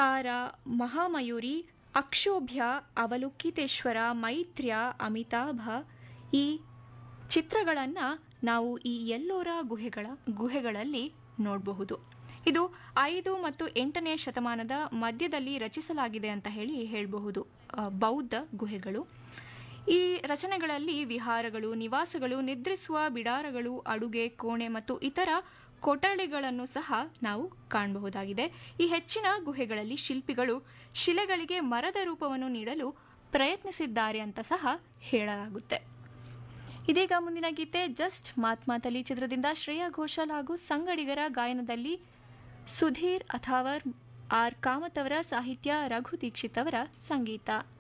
ತಾರಾ, ಮಹಾಮಯೂರಿ, ಅಕ್ಷೋಭ್ಯ, ಅವಲೋಕಿತೇಶ್ವರ, ಮೈತ್ರ್ಯ, ಅಮಿತಾಭ ಈ ಚಿತ್ರಗಳನ್ನು ನಾವು ಈ ಎಲ್ಲೋರ ಗುಹೆಗಳಲ್ಲಿ ನೋಡಬಹುದು. ಇದು 5 ಮತ್ತು 8ನೇ ಶತಮಾನದ ಮಧ್ಯದಲ್ಲಿ ರಚಿಸಲಾಗಿದೆ ಅಂತ ಹೇಳಬಹುದು. ಬೌದ್ಧ ಗುಹೆಗಳು. ಈ ರಚನೆಗಳಲ್ಲಿ ವಿಹಾರಗಳು, ನಿವಾಸಗಳು, ನಿದ್ರಿಸುವ ಬಿಡಾರಗಳು, ಅಡುಗೆ ಕೋಣೆ ಮತ್ತು ಇತರ ಕೊಠಡಿಗಳನ್ನು ಸಹ ನಾವು ಕಾಣಬಹುದಾಗಿದೆ. ಈ ಹೆಚ್ಚಿನ ಗುಹೆಗಳಲ್ಲಿ ಶಿಲ್ಪಿಗಳು ಶಿಲೆಗಳಿಗೆ ಮರದ ರೂಪವನ್ನು ನೀಡಲು ಪ್ರಯತ್ನಿಸಿದ್ದಾರೆ ಅಂತ ಸಹ ಹೇಳಲಾಗುತ್ತೆ. ಇದೀಗ ಮುಂದಿನ ಗೀತೆ ಜಸ್ಟ್ ಮಾತ್ಮಾತಲಿ ಚಿತ್ರದಿಂದ ಶ್ರೇಯಾ ಘೋಷಾಲ್ ಹಾಗೂ ಸಂಗಡಿಗರ ಗಾಯನದಲ್ಲಿ ಸುಧೀರ್ ಅಥಾವರ್, ಆರ್ ಕಾಮತ್ ಅವರ ಸಾಹಿತ್ಯ, ರಘು ದೀಕ್ಷಿತ್ ಅವರ ಸಂಗೀತ.